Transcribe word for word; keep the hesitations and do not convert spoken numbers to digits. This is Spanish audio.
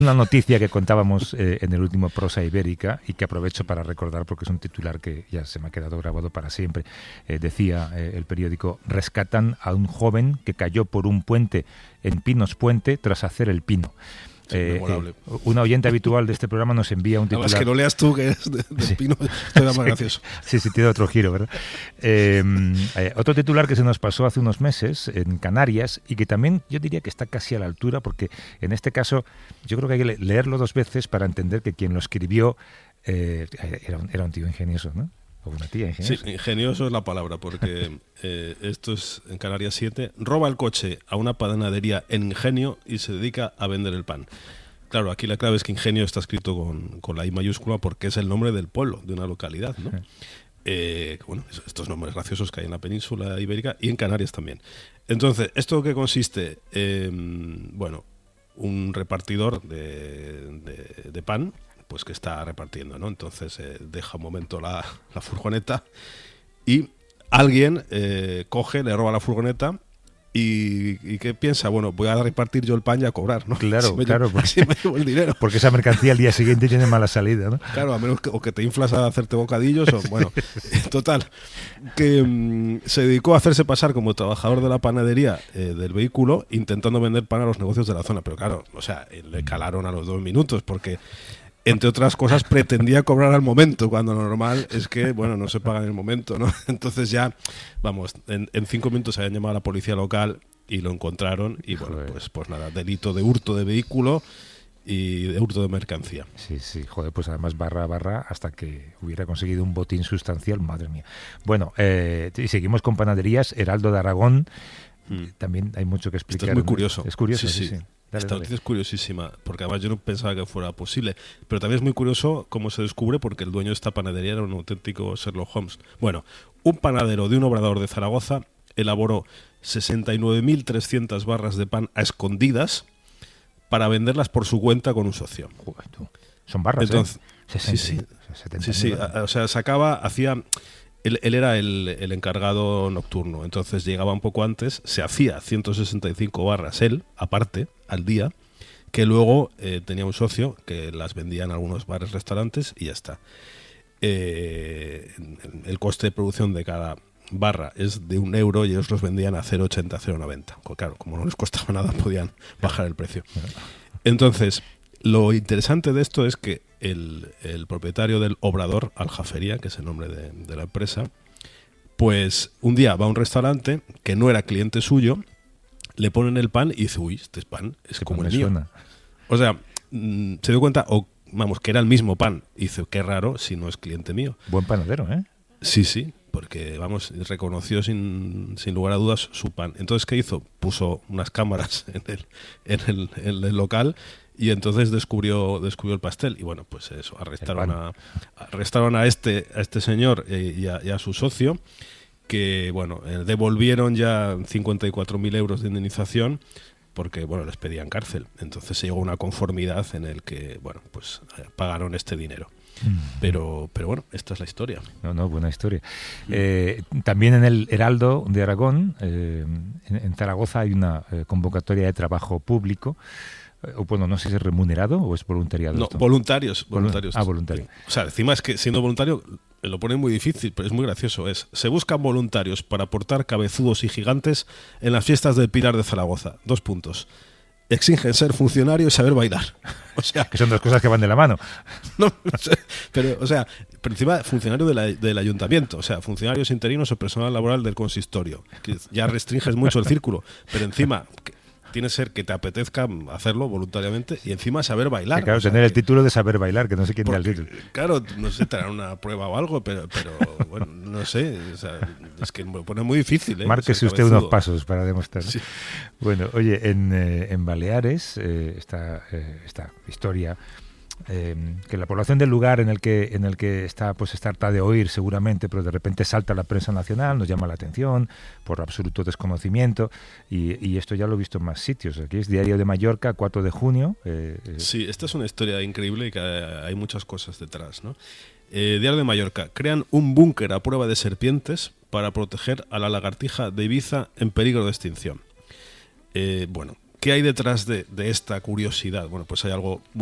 Una noticia que contábamos eh, en el último Prosa Ibérica y que aprovecho para recordar porque es un titular que ya se me ha quedado grabado para siempre. Eh, decía eh, el periódico: rescatan a un joven que cayó por un puente en Pinos Puente tras hacer el pino. Eh, eh, una oyente habitual de este programa nos envía un titular. No, es que no leas tú, que es de, de sí. Pino, esto más sí, gracioso. Sí, sí, tiene otro giro, ¿verdad? Eh, eh, otro titular que se nos pasó hace unos meses en Canarias y que también yo diría que está casi a la altura, porque en este caso yo creo que hay que leerlo dos veces para entender que quien lo escribió eh, era, un, era un tío ingenioso, ¿no? O una tía ingeniosa. Sí, ingenioso es la palabra, porque eh, esto es en Canarias siete. Roba el coche a una panadería en Ingenio y se dedica a vender el pan. Claro, aquí la clave es que Ingenio está escrito con, con la I mayúscula porque es el nombre del pueblo, de una localidad, ¿no? Eh, bueno, estos nombres graciosos que hay en la península ibérica y en Canarias también. Entonces, ¿esto qué consiste? Eh, bueno, un repartidor de, de, de pan, pues que está repartiendo, ¿no? Entonces eh, deja un momento la, la furgoneta y alguien eh, coge, le roba la furgoneta y, y ¿qué piensa? Bueno, voy a repartir yo el pan y a cobrar, ¿no? Claro, me claro. Llevo, porque, me llevo el dinero. Porque esa mercancía al día siguiente tiene mala salida, ¿no? Claro, a menos que, o que te inflas a hacerte bocadillos o, bueno, total, que mmm, se dedicó a hacerse pasar como trabajador de la panadería eh, del vehículo intentando vender pan a los negocios de la zona. Pero claro, o sea, le calaron a los dos minutos porque... entre otras cosas, pretendía cobrar al momento, cuando lo normal es que, bueno, no se paga en el momento, ¿no? Entonces ya, vamos, en, en cinco minutos se habían llamado a la policía local y lo encontraron y, bueno, pues, pues nada, delito de hurto de vehículo y de hurto de mercancía. Sí, sí, joder, pues además barra barra hasta que hubiera conseguido un botín sustancial, madre mía. Bueno, eh, y seguimos con panaderías. Heraldo de Aragón, mm. también hay mucho que explicar. Esto es muy curioso. Es curioso, sí, sí. sí. sí. Dale, Esta dale. noticia es curiosísima, porque además yo no pensaba que fuera posible, pero también es muy curioso cómo se descubre, porque el dueño de esta panadería era un auténtico Sherlock Holmes. Bueno, un panadero de un obrador de Zaragoza elaboró sesenta y nueve mil trescientas barras de pan a escondidas para venderlas por su cuenta con un socio. Joder, tú. Son barras, Entonces, ¿eh? Sí, sí, sí, sí, o sea, sacaba, hacía... Él, él era el, el encargado nocturno, entonces llegaba un poco antes, se hacía ciento sesenta y cinco barras él, aparte, al día, que luego eh, tenía un socio que las vendía en algunos bares, restaurantes y ya está. Eh, el coste de producción de cada barra es de un euro y ellos los vendían a cero coma ochenta, cero coma noventa. Claro, como no les costaba nada, podían bajar el precio. Entonces, lo interesante de esto es que el, el propietario del Obrador Aljafería, que es el nombre de, de la empresa, pues un día va a un restaurante que no era cliente suyo, le ponen el pan y dice, uy, este pan es ¿Qué como pan el mío. suena? O sea, mmm, se dio cuenta, o vamos, que era el mismo pan. Y dice, qué raro si no es cliente mío. Buen panadero, ¿eh? Sí, sí, porque, vamos, reconoció sin, sin lugar a dudas su pan. Entonces, ¿qué hizo? Puso unas cámaras en el, en el, en el local y entonces descubrió descubrió el pastel. Y bueno, pues eso, arrestaron a, arrestaron a este a este señor y a, y a su socio, que, bueno, devolvieron ya cincuenta y cuatro mil euros de indemnización porque, bueno, les pedían cárcel. Entonces se llegó a una conformidad en el que, bueno, pues pagaron este dinero. Pero, pero bueno, esta es la historia. No, no, buena historia. Eh, también en el Heraldo de Aragón, eh, en, en Zaragoza, hay una eh, convocatoria de trabajo público. Eh, bueno, no sé si es remunerado o es voluntariado. No, esto. voluntarios, voluntarios. Ah, voluntario. O sea, encima es que siendo voluntario lo ponen muy difícil, pero es muy gracioso. Es, se buscan voluntarios para aportar cabezudos y gigantes en las fiestas del Pilar de Zaragoza. Dos puntos. Exigen ser funcionario y saber bailar. O sea, que son dos cosas que van de la mano. No, no sé, pero, o sea, por encima, funcionario de la, del ayuntamiento, o sea, funcionarios interinos o personal laboral del consistorio. Que ya restringes mucho el círculo, pero encima que tiene que ser que te apetezca hacerlo voluntariamente y encima saber bailar. Sí, claro, o sea, tener que, el título de saber bailar, que no sé quién da el título. Claro, no sé, te harán una prueba o algo, pero, pero bueno, no sé, o sea, es que me lo pone muy difícil. ¿eh? Márquese usted unos pasos para demostrar. Sí. Bueno, oye, en, eh, en Baleares, eh, esta, eh, esta historia, eh, que la población del lugar en el que en el que está, pues está harta de oír seguramente, pero de repente salta la prensa nacional, nos llama la atención por absoluto desconocimiento, y, y esto ya lo he visto en más sitios. Aquí es Diario de Mallorca, cuatro de junio. Eh, sí, esta es una historia increíble y que hay muchas cosas detrás, ¿no? Eh, Diario de Mallorca: crean un búnker a prueba de serpientes para proteger a la lagartija de Ibiza en peligro de extinción. Eh, bueno, ¿Qué hay detrás de, de esta curiosidad? Bueno, pues hay algo